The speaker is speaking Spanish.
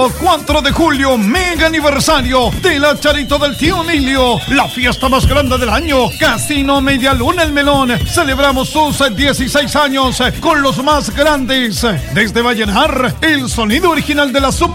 4 de julio, mega aniversario de la Charito del Tío Emilio, la fiesta más grande del año. Casino Medialuna El Melón. Celebramos sus 16 años con los más grandes. Desde Vallenar, el sonido original de la